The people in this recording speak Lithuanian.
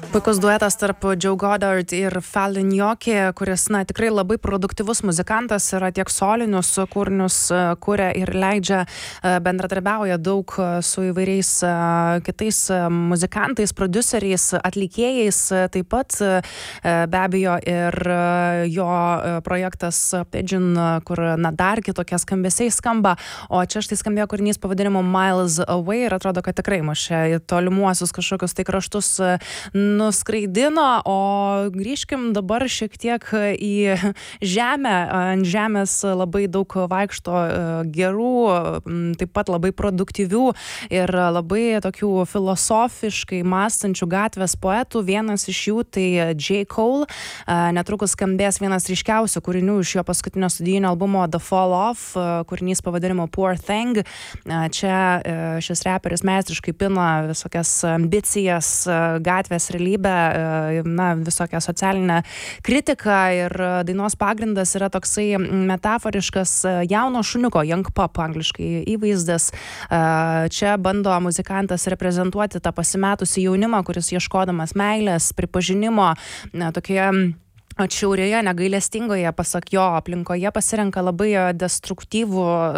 Puikus duetas tarp Joe Goddard ir Fallon Yoki, kuris tikrai labai produktyvus muzikantas, yra tiek solinius kūrinius kuria ir leidžia, bendradarbiauja daug su įvairiais kitais muzikantais, prodiuseriais, atlikėjais, taip pat be abejo ir jo projektas Pigeon, kur dar kitokie skambesiai skamba, o čia štai skambėjo kūrinys pavadinimu Miles Away ir atrodo, kad tikrai mus čia į tolimuosius kažkokius tai kraštus nuskraidino, o grįžkim dabar šiek tiek į žemę. Ant žemės labai daug vaikšto gerų, taip pat labai produktyvių ir labai tokių filosofiškai mąstančių gatvės poetų. Vienas iš jų tai J. Cole. Netrukus skambės vienas ryškiausių kūrinių iš jo paskutinio studijinio albumo The Fall Off, kūrinys pavadinimu Poor Thing. Čia šis reperis meistriškai pina visokias ambicijas, gatvės realybę, visokią socialinę kritiką ir dainos pagrindas yra toksai metaforiškas jauno šuniuko, young pup angliškai įvaizdis. Čia bando muzikantas reprezentuoti tą pasimetusį jaunimą, kuris ieškodamas meilės, pripažinimo, tokioje atšiaurioje, negailestingoje, pasak jo, aplinkoje pasirenka labai destruktyvų